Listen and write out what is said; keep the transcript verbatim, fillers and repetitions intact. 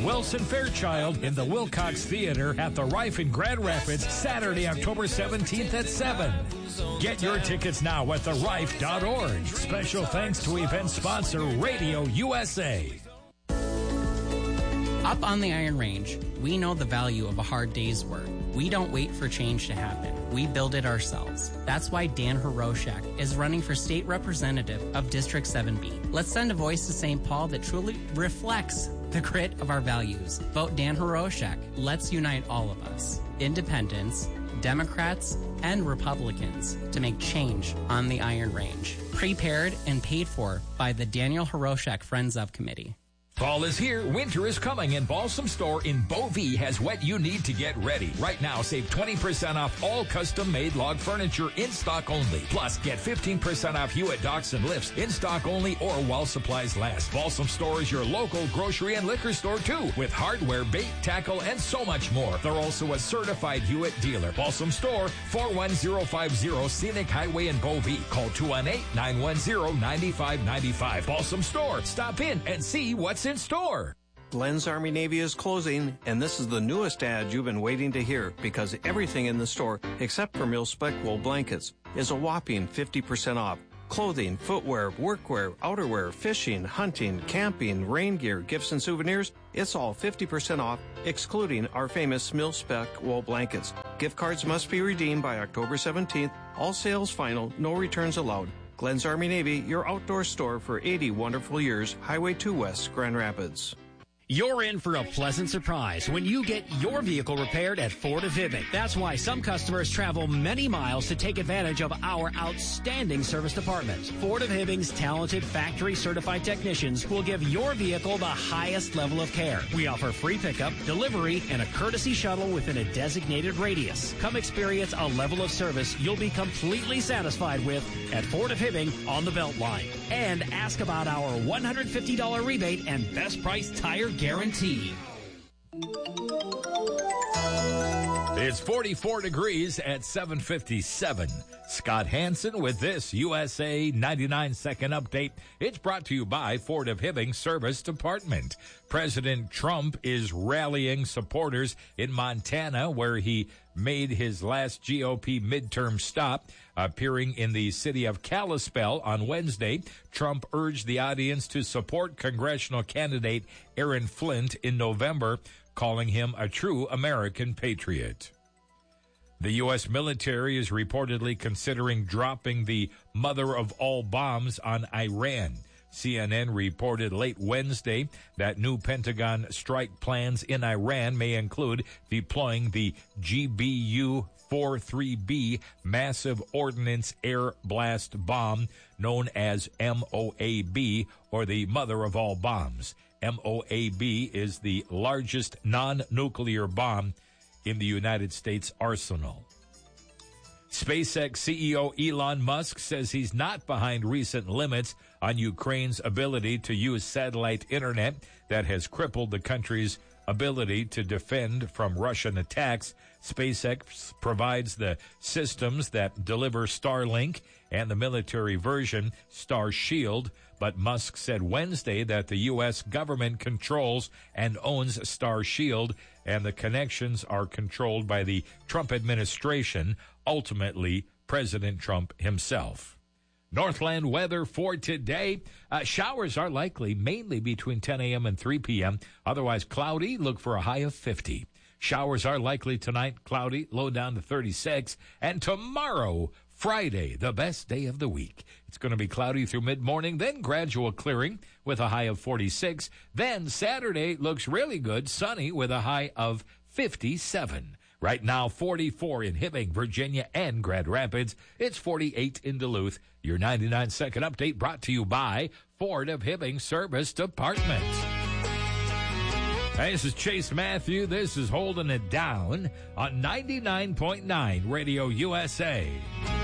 Wilson Fairchild in the Wilcox Theater at the Rife in Grand Rapids, Saturday, October seventeenth at seven. Get your tickets now at the rife dot org. Special thanks to event sponsor Radio U S A. Up on the Iron Range, we know the value of a hard day's work. We don't wait for change to happen. We build it ourselves. That's why Dan Hiroshak is running for state representative of District seven B. Let's send a voice to Saint Paul that truly reflects the grit of our values. Vote Dan Hiroshak. Let's unite all of us. Independents, Democrats, and Republicans to make change on the Iron Range. Prepared and paid for by the Daniel Hiroshak Friends of Committee. Fall is here, winter is coming, and Balsam Store in Bovee has what you need to get ready. Right now, save twenty percent off all custom-made log furniture in stock only. Plus, get fifteen percent off Hewitt docks and lifts in stock only or while supplies last. Balsam Store is your local grocery and liquor store, too, with hardware, bait, tackle, and so much more. They're also a certified Hewitt dealer. Balsam Store, four one zero five zero Scenic Highway in Bovee. Call two one eight, nine one zero, nine five nine five. Balsam Store. Stop in and see what's in store. Glenn's Army Navy is closing, and this is the newest ad you've been waiting to hear because everything in the store, except for mil-spec wool blankets, is a whopping fifty percent off. Clothing, footwear, workwear, outerwear, fishing, hunting, camping, rain gear, gifts and souvenirs, it's all fifty percent off, excluding our famous mil-spec wool blankets. Gift cards must be redeemed by October seventeenth. All sales final, no returns allowed. Glenn's Army Navy, your outdoor store for eighty wonderful years, Highway two West, Grand Rapids. You're in for a pleasant surprise when you get your vehicle repaired at Ford of Hibbing. That's why some customers travel many miles to take advantage of our outstanding service department. Ford of Hibbing's talented factory-certified technicians will give your vehicle the highest level of care. We offer free pickup, delivery, and a courtesy shuttle within a designated radius. Come experience a level of service you'll be completely satisfied with at Ford of Hibbing on the Beltline. And ask about our one hundred fifty dollars rebate and best price tire guarantee. It's forty-four degrees at seven fifty-seven. Scott Hansen with this U S A ninety-nine second update. It's brought to you by Ford of Hibbing Service Department. President Trump is rallying supporters in Montana, where he made his last G O P midterm stop. Appearing in the city of Kalispell on Wednesday, Trump urged the audience to support congressional candidate Aaron Flint in November, calling him a true American patriot. The U S military is reportedly considering dropping the mother of all bombs on Iran. C N N reported late Wednesday that new Pentagon strike plans in Iran may include deploying the G B U forty-three B massive ordnance air blast bomb known as M O A B, or the mother of all bombs. M O A B is the largest non-nuclear bomb in the United States arsenal. SpaceX C E O Elon Musk says he's not behind recent limits on Ukraine's ability to use satellite internet that has crippled the country's ability to defend from Russian attacks. SpaceX provides the systems that deliver Starlink and the military version Starshield, but Musk said Wednesday that the U S government controls and owns Starshield, and the connections are controlled by the Trump administration, ultimately President Trump himself. Northland weather for today. Uh, showers are likely mainly between ten a.m. and three p.m. Otherwise cloudy. Look for a high of fifty. Showers are likely tonight, cloudy, low down to thirty-six. And tomorrow, Friday, the best day of the week. It's going to be cloudy through mid-morning, then gradual clearing with a high of forty-six. Then Saturday looks really good, sunny with a high of fifty-seven. Right now, forty-four in Hibbing, Virginia, and Grand Rapids. It's forty-eight in Duluth. Your ninety-nine second update brought to you by Ford of Hibbing Service Department. Hey, this is Chase Matthew. This is Holding It Down on ninety-nine point nine Radio U S A.